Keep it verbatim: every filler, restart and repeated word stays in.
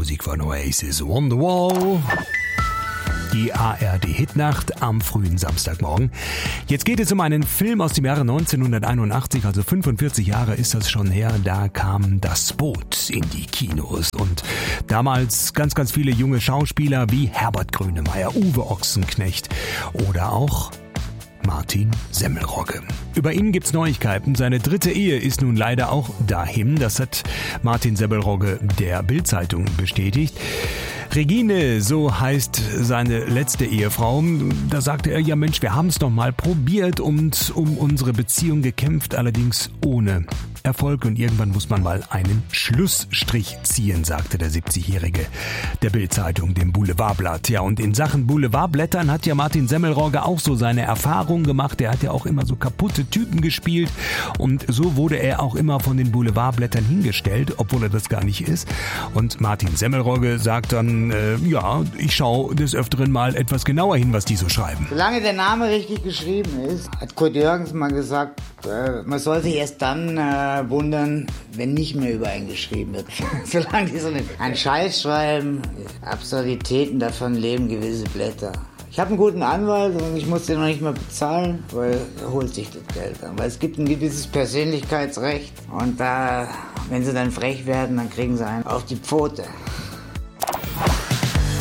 Musik von Oasis, Wonderwall. Die A R D-Hitnacht am frühen Samstagmorgen. Jetzt geht es um einen Film aus dem Jahre neunzehnhunderteinundachtzig, also fünfundvierzig Jahre ist das schon her. Da kam Das Boot in die Kinos und damals ganz, ganz viele junge Schauspieler wie Herbert Grönemeyer, Uwe Ochsenknecht oder auch Martin Semmelrogge. Über ihn gibt's Neuigkeiten. Seine dritte Ehe ist nun leider auch dahin. Das hat Martin Semmelrogge der Bild-Zeitung bestätigt. Regine, so heißt seine letzte Ehefrau. Da sagte er, ja Mensch, wir haben es doch mal probiert und um unsere Beziehung gekämpft, allerdings ohne Erfolg. Und irgendwann muss man mal einen Schlussstrich ziehen, sagte der siebzigjährige der Bild-Zeitung, dem Boulevardblatt. Ja, und in Sachen Boulevardblättern hat ja Martin Semmelrogge auch so seine Erfahrungen gemacht. Er hat ja auch immer so kaputte Typen gespielt und so wurde er auch immer von den Boulevardblättern hingestellt, obwohl er das gar nicht ist. Und Martin Semmelrogge sagt dann, äh, ja, ich schaue des Öfteren mal etwas genauer hin, was die so schreiben. Solange der Name richtig geschrieben ist, hat Kurt Jürgens mal gesagt, äh, man soll sich erst dann äh, wundern, wenn nicht mehr über einen geschrieben wird. Solange die so einen Scheiß schreiben, Absurditäten, davon leben gewisse Blätter. Ich habe einen guten Anwalt und ich muss den noch nicht mal bezahlen, weil er holt sich das Geld an. Weil es gibt ein gewisses Persönlichkeitsrecht und da, wenn sie dann frech werden, dann kriegen sie einen auf die Pfote.